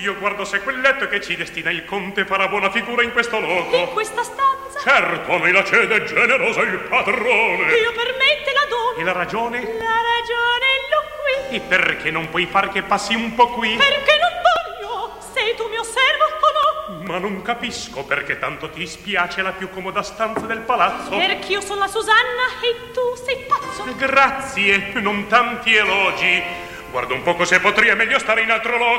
Io guardo se quel letto che ci destina il conte farà buona figura in questo loco. In questa stanza? Certo, a noi la cede generosa il padrone. Io per me te la dono. E la ragione? La ragione l'ho qui. E perché non puoi far che passi un po' qui? Perché non voglio. Sei tu mio servo o no? Ma non capisco perché tanto ti spiace la più comoda stanza del palazzo. Perché io sono la Susanna e tu sei pazzo. Grazie, non tanti elogi. Guarda un poco se potrei meglio stare in altro loco.